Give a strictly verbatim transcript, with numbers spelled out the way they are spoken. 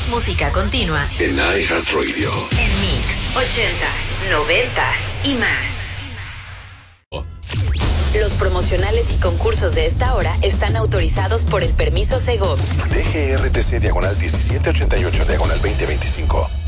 música continua en iHeartRadio. En Mix, ochentas, noventas y más. Los promocionales y concursos de esta hora están autorizados por el permiso Segov. D G R T C diagonal diecisiete ochenta y ocho diagonal veinte veinticinco.